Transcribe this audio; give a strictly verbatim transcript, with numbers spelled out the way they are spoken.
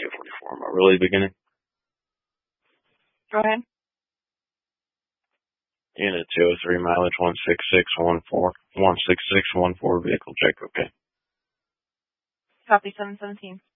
two forty-four. Am I really beginning? Go ahead. Unit two oh three, mileage one six six one four. one six six one four, vehicle check, okay. Copy seven seventeen.